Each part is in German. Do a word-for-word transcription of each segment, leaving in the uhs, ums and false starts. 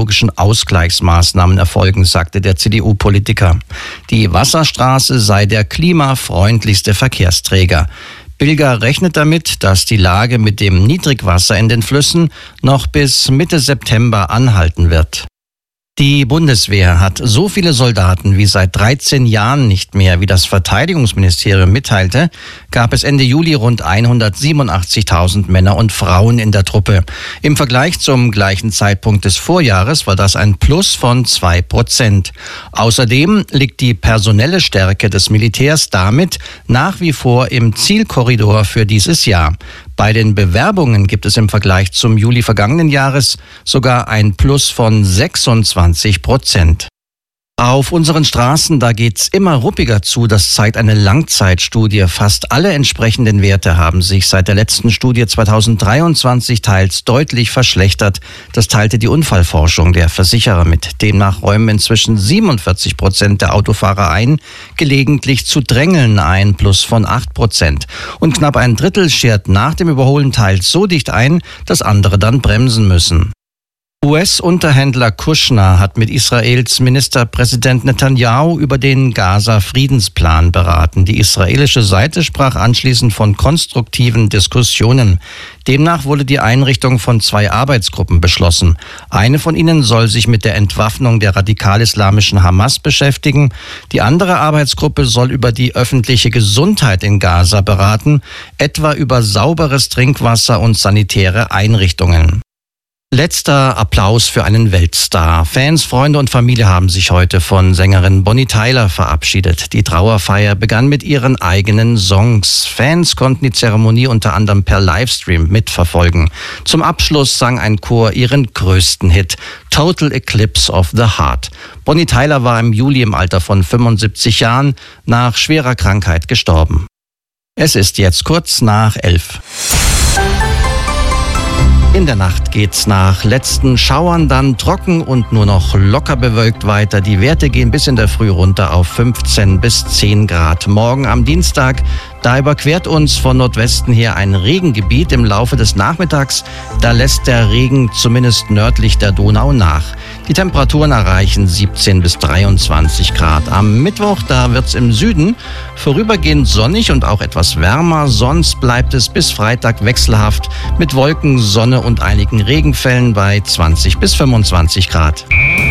ökologischen Ausgleichsmaßnahmen erfolgen, sagte der C D U-Politiker. Die Wasserstraße sei der klimafreundlichste Verkehrsträger. Bilger rechnet damit, dass die Lage mit dem Niedrigwasser in den Flüssen noch bis Mitte September anhalten wird. Die Bundeswehr hat so viele Soldaten wie seit dreizehn Jahren nicht mehr, wie das Verteidigungsministerium mitteilte, gab es Ende Juli rund hundertsiebenundachtzigtausend Männer und Frauen in der Truppe. Im Vergleich zum gleichen Zeitpunkt des Vorjahres war das ein Plus von zwei Prozent. Außerdem liegt die personelle Stärke des Militärs damit nach wie vor im Zielkorridor für dieses Jahr. Bei den Bewerbungen gibt es im Vergleich zum Juli vergangenen Jahres sogar ein Plus von sechsundzwanzig Prozent. Auf unseren Straßen, da geht's immer ruppiger zu, das zeigt eine Langzeitstudie. Fast alle entsprechenden Werte haben sich seit der letzten Studie zweitausenddreiundzwanzig teils deutlich verschlechtert. Das teilte die Unfallforschung der Versicherer mit. Demnach räumen inzwischen siebenundvierzig Prozent der Autofahrer ein, gelegentlich zu drängeln ein Plus von acht Prozent. Und knapp ein Drittel schert nach dem Überholen teils so dicht ein, dass andere dann bremsen müssen. U S-Unterhändler Kushner hat mit Israels Ministerpräsident Netanyahu über den Gaza-Friedensplan beraten. Die israelische Seite sprach anschließend von konstruktiven Diskussionen. Demnach wurde die Einrichtung von zwei Arbeitsgruppen beschlossen. Eine von ihnen soll sich mit der Entwaffnung der radikal-islamischen Hamas beschäftigen. Die andere Arbeitsgruppe soll über die öffentliche Gesundheit in Gaza beraten, etwa über sauberes Trinkwasser und sanitäre Einrichtungen. Letzter Applaus für einen Weltstar. Fans, Freunde und Familie haben sich heute von Sängerin Bonnie Tyler verabschiedet. Die Trauerfeier begann mit ihren eigenen Songs. Fans konnten die Zeremonie unter anderem per Livestream mitverfolgen. Zum Abschluss sang ein Chor ihren größten Hit, Total Eclipse of the Heart. Bonnie Tyler war im Juli im Alter von fünfundsiebzig Jahren nach schwerer Krankheit gestorben. Es ist jetzt kurz nach elf. In der Nacht geht's nach letzten Schauern dann trocken und nur noch locker bewölkt weiter. Die Werte gehen bis in der Früh runter auf fünfzehn bis zehn Grad. Morgen am Dienstag, da überquert uns von Nordwesten her ein Regengebiet im Laufe des Nachmittags. Da lässt der Regen zumindest nördlich der Donau nach. Die Temperaturen erreichen siebzehn bis dreiundzwanzig Grad. Am Mittwoch, da wird's im Süden vorübergehend sonnig und auch etwas wärmer. Sonst bleibt es bis Freitag wechselhaft mit Wolken, Sonne und einigen Regenfällen bei zwanzig bis fünfundzwanzig Grad.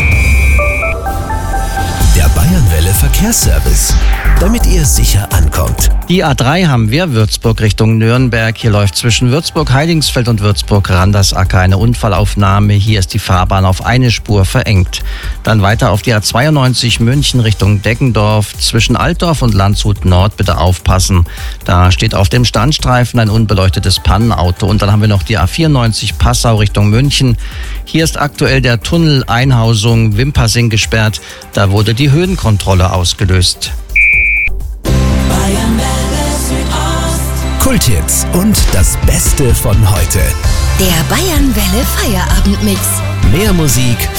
Der Bayernwelle Verkehrsservice, damit ihr sicher ankommt. Die A drei haben wir, Würzburg Richtung Nürnberg. Hier läuft zwischen Würzburg, Heidingsfeld und Würzburg Randersacker eine Unfallaufnahme. Hier ist die Fahrbahn auf eine Spur verengt. Dann weiter auf die A zweiundneunzig München Richtung Deggendorf. Zwischen Altdorf und Landshut Nord bitte aufpassen. Da steht auf dem Standstreifen ein unbeleuchtetes Pannenauto. Und dann haben wir noch die A vierundneunzig Passau Richtung München. Hier ist aktuell der Tunnel Einhausung Wimpassing gesperrt. Da wurde die Höhenkontrolle ausgelöst. Kulthits und das Beste von heute. Der Bayernwelle Feierabendmix. Mehr Musik